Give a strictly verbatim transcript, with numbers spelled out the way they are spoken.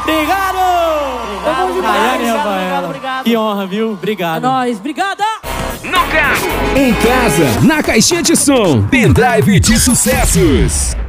Obrigado! Obrigado, Rayane, obrigado, Rafaela. obrigado, obrigado. Que honra, viu? Obrigado. É nóis, obrigada! No carro, em casa, na caixinha de som, pendrive de sucessos.